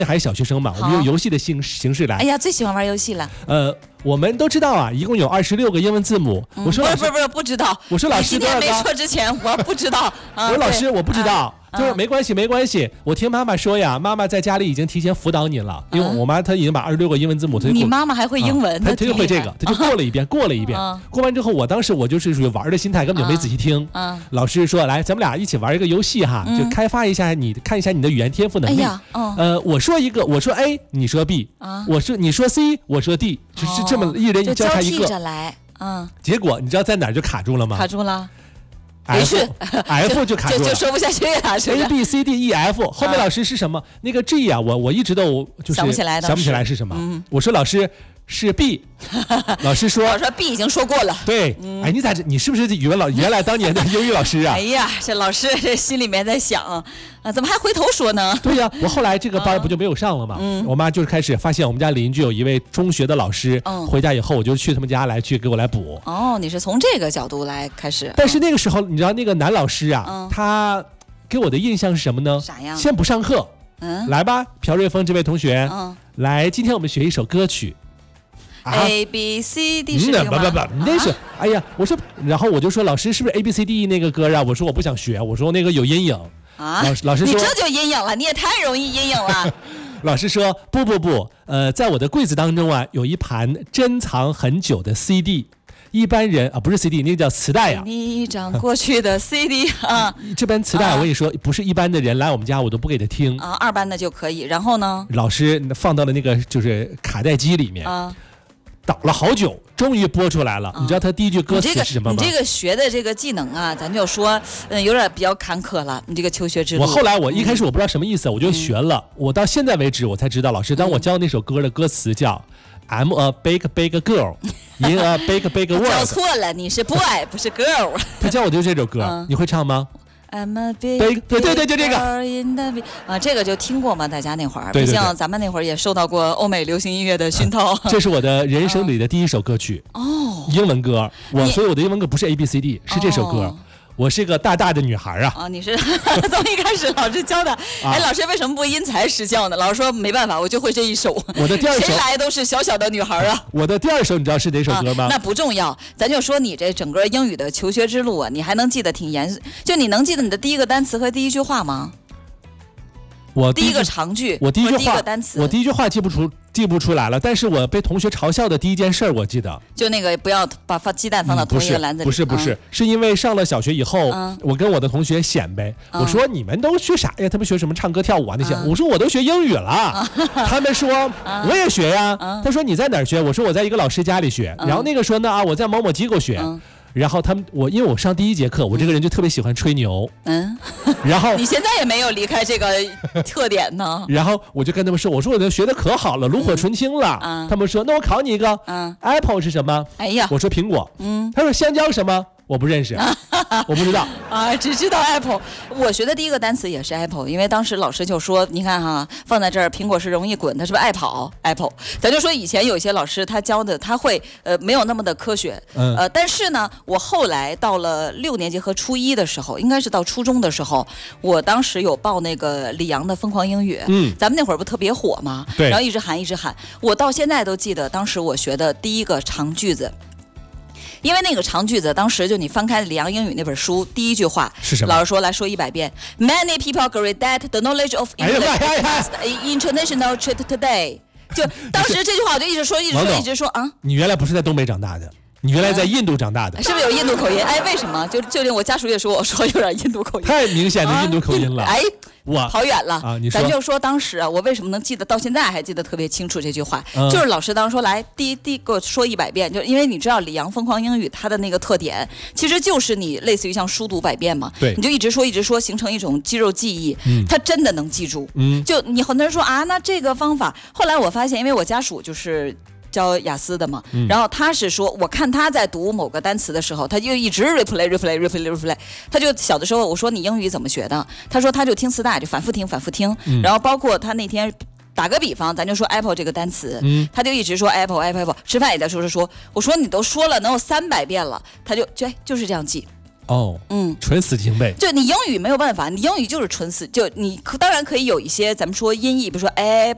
还是小学生嘛，我们用游戏的形式来。 哎呀，最喜欢玩游戏了。 我们都知道啊，一共有26个英文字母。我说不知道。 我说老师今天没说之前我不知道。 我说老师我不知道。就是没关系，我听妈妈说呀，妈妈在家里已经提前辅导你了，因为我妈她已经把26个英文字母， 你妈妈还会英文， 她就会这个，她就过了一遍，过完之后，我当时我就是属于玩的心态，根本就没仔细听。老师说来，咱们俩一起玩一个游戏哈，就开发一下你，看一下你的语言天赋能力。我说一个，我说 A， 你说 B， 你说 C， 我说 D， 就是这么一人交叉一个。 就交替着来。 结果你知道在哪儿就卡住了吗？ 卡住了。 F 就卡住了， 就说不下去了。 A B C D E F 后面老师是什么？那个 G 啊，我一直都就是想不起来是什么。我说老师是 B， 老师说 B 已经说过了。 对，哎，你是不是原来当年的英语老师啊？ 哎呀，这老师这心里面在想啊，怎么还回头说呢？ 对呀，我后来这个班不就没有上了吗？我妈就是开始发现我们家邻居有一位中学的老师，回家以后我就去他们家给我来补。 哦，你是从这个角度来开始。 但是那个时候你知道那个男老师啊，他给我的印象是什么呢？ 啥样？ 先不上课。来吧，朴瑞峰这位同学，来，今天我们学一首歌曲。 A B C D 是这个吗？ 不，那是哎呀，我说，然后我就说老师是不是 A B C D 那个歌啊？我说我不想学，我说那个有阴影啊。 老师说你这就阴影了，你也太容易阴影了。 老师说不，在我的柜子当中啊，有一盘珍藏很久的 CD。一般人啊，不是 CD， 那个叫磁带啊。 你一张过去的 CD 啊， 这般磁带我跟你说，不是一般的人来我们家我都不给他听啊，2班的就可以。然后呢， 老师放到了那个就是卡带机里面啊。倒了好久，终于播出来了。你知道他第一句歌词是什么吗？ 你这个学的这个技能啊，咱就说，有点比较坎坷了。你这个求学之路。 我一开始我不知道什么意思，我就学了。我到现在为止我才知道，老师当我教那首歌的歌词叫 "I'm a big big girl in a big big world"。 教错了，你是 boy 不是 girl。 他教我就是这首歌，你会唱吗 ？I'm a big 对，就这个啊，这个就听过吗？大家那会儿， 毕竟咱们那会儿也受到过欧美流行音乐的熏陶。 这是我的人生里的第一首歌曲英文歌。所以我的英文歌不是 A B C D， 是这首歌。我是个大的女孩啊！ 你是从一开始老师教的，老师为什么不因材施教呢？老师说没办法，我就会这一首。 我的第二首， 谁来都是小小的女孩啊！ 我的第二首你知道是哪首歌吗？ 那不重要，咱就说你这整个英语的求学之路啊，你还能记得挺严肃？就你能记得你的第一个单词和第一句话吗？ 我第一个长句， 我第一句话单词， 我第一句话记不出来了，但是我被同学嘲笑的第一件事我记得， 就那个不要把鸡蛋放到同一个篮子里。 不是，是因为上了小学以后，我跟我的同学显摆，我说你们都学啥呀？他们学什么唱歌跳舞啊那些？我说我都学英语了。他们说我也学呀。他说你在哪儿学？我说我在一个老师家里学。然后那个说呢我在某某机构学。然后因为我上第一节课，我这个人就特别喜欢吹牛，然后你现在也没有离开这个特点呢。 然后我就跟他们说，我说我学的可好了，炉火纯青了。他们说那我考你一个，Apple 是什么？ 哎呀， 我说苹果。他说香蕉什么？我不认识，我不知道啊，只知道 Apple。我学的第一个单词也是 Apple， 因为当时老师就说，你看哈，放在这儿，苹果是容易滚，它是不是爱跑 ？Apple， 咱就说以前有一些老师他教的，他会没有那么的科学，但是呢，我后来到了6年级和初1的时候，应该是到初中的时候，我当时有报那个李阳的疯狂英语，咱们那会儿不特别火吗？ 对， 然后一直喊，我到现在都记得当时我学的第一个长句子。因为那个长句子，当时就你翻开李阳英语那本书，第一句话是什么？ 老师说来说100遍。Many people agree that the knowledge of English is international trait today。就当时这句话我就一直说啊。 你原来不是在东北长大的，你原来在印度长大的， 是不是有印度口音？哎，为什么？就连我家属也说我说有点印度口音， 太明显的印度口音了。 哎。我跑远了啊！你说， 咱就说当时啊，我为什么能记得到现在还记得特别清楚这句话，就是老师当时说来第给我说100遍，就因为你知道李阳疯狂英语它的那个特点，其实就是你类似于像书读100遍嘛， 对， 你就一直说，形成一种肌肉记忆，它真的能记住。就你很多人说啊，那这个方法，后来我发现，因为我家属就是教雅思的嘛，然后他是说，我看他在读某个单词的时候，他就一直 replay， 他就小的时候我说你英语怎么学的？他说他就听磁带，就反复听，然后包括他那天。打个比方，咱就说 Apple 这个单词，他就一直说 Apple， 吃饭也在说，我说你都说了能有300遍了，他就是这样记。 纯死记背。 就你英语没有办法，你英语就是纯死，就你当然可以有一些咱们说音译，比如说